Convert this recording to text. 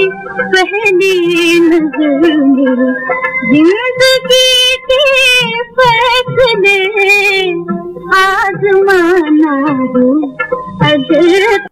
पहली नजर मेरी जिंदगी के फैसले आजमाना हो अगर